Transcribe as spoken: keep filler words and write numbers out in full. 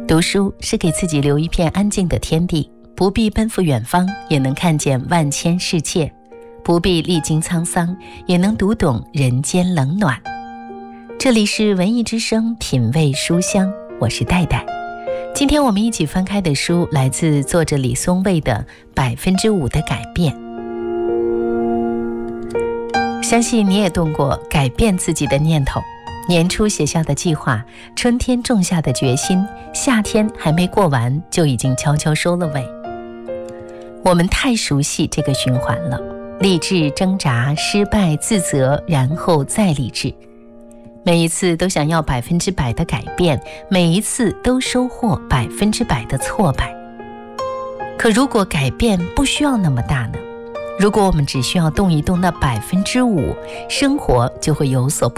读书是给自己留一片安静的天地，不必奔赴远方，也能看见万千世界；不必历经沧桑，也能读懂人间冷暖。这里是文艺之声，品味书香，我是戴戴。今天我们一起翻开的书来自作者李松蔚的《百分之五的改变》。相信你也动过改变自己的念头，年初写下的计划，春天种下的决心，夏天还没过完就已经悄悄收了尾。我们太熟悉这个循环了，励志、挣扎、失败、自责，然后再励志。每一次都想要百分之百的改变，每一次都收获百分之百的挫败。可如果改变不需要那么大呢？如果我们只需要动一动那百分之五，生活就会有所不